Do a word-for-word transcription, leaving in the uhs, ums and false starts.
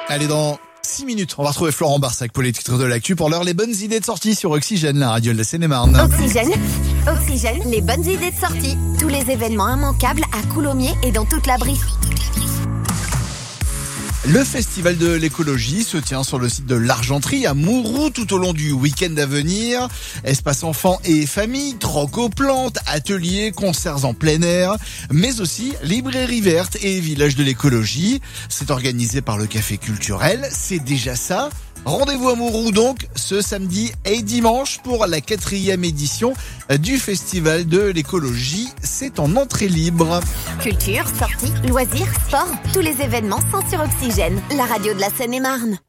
Allez, dans six minutes, on va retrouver Florent Barsac pour les titres de l'actu. Pour l'heure, les bonnes idées de sortie sur Oxygène, la radio de la Seine-et-Marne. Oxygène, Oxygène, les bonnes idées de sortie. Tous les événements immanquables à Coulommiers et dans toute la Brie. Le festival de l'écologie se tient sur le site de l'Argenterie à Mouroux tout au long du week-end à venir. Espace enfants et famille, troc aux plantes, ateliers, concerts en plein air, mais aussi librairie verte et village de l'écologie. C'est organisé par le Café Culturel, c'est déjà ça. Rendez-vous à Mouroux donc ce samedi et dimanche pour la quatrième édition du festival de l'écologie. C'est en entrée libre. Culture, sorties, loisirs, sport, tous les événements sont sur Oxygène, la radio de la Seine-et-Marne.